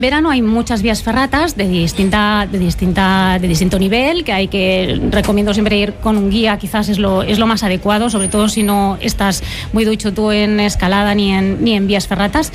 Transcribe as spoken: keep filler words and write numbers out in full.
Verano hay muchas vías ferratas de distinta, de distinta, de distinto nivel, que hay que recomiendo siempre ir con un guía, quizás es lo, es lo más adecuado, sobre todo si no estás muy ducho tú en escalada ni en, ni en vías ferratas.